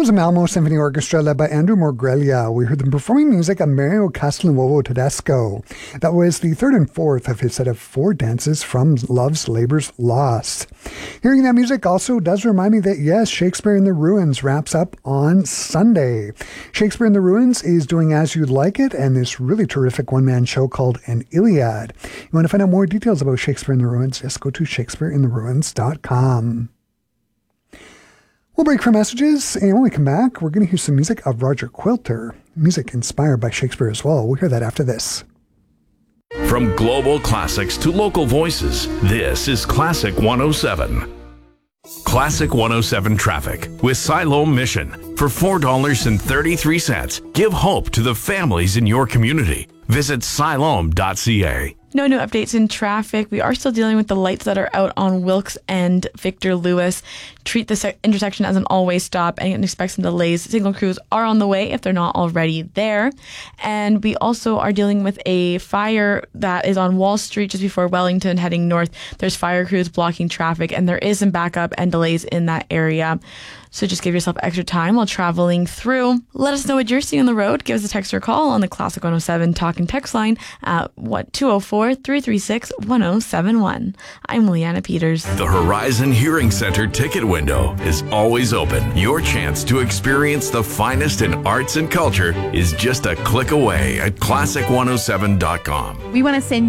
was the Malmo Symphony Orchestra led by Andrew Morgrelia. We heard them performing music of Mario Castelnuovo Tedesco. That was the third and fourth of his set of 4 dances from Love's Labour's Lost. Hearing that music also does remind me that, yes, Shakespeare in the Ruins wraps up on Sunday. Shakespeare in the Ruins is doing As You'd Like It and this really terrific one-man show called An Iliad. You want to find out more details about Shakespeare in the Ruins, just go to shakespeareintheruins.com. We'll break for messages, and when we come back, we're going to hear some music of Roger Quilter, music inspired by Shakespeare as well. We'll hear that after this. From global classics to local voices, this is Classic 107. Classic 107 traffic with Siloam Mission. For $4.33, give hope to the families in your community. Visit siloam.ca. No new updates in traffic. We are still dealing with the lights that are out on Wilkes and Victor Lewis. Treat the intersection as an always stop and expect some delays. Signal crews are on the way if they're not already there. And we also are dealing with a fire that is on Wall Street just before Wellington heading north. There's fire crews blocking traffic and there is some backup and delays in that area. So just give yourself extra time while traveling through. Let us know what you're seeing on the road. Give us a text or call on the Classic 107 talk and text line at 204-336-1071. I'm Leanna Peters. The Horizon Hearing Center ticket window is always open. Your chance to experience the finest in arts and culture is just a click away at classic107.com. We want to send